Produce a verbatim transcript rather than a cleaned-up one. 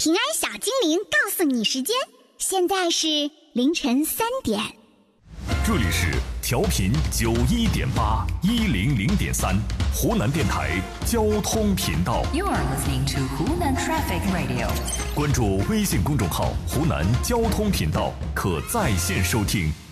平安小精灵告诉你时间，现在是凌晨三点。 这里是调频九一点八一零零点三湖南电台交通频道。 You are listening to Hunan Traffic Radio。 关注微信公众号“湖南交通频道”，可在线收听。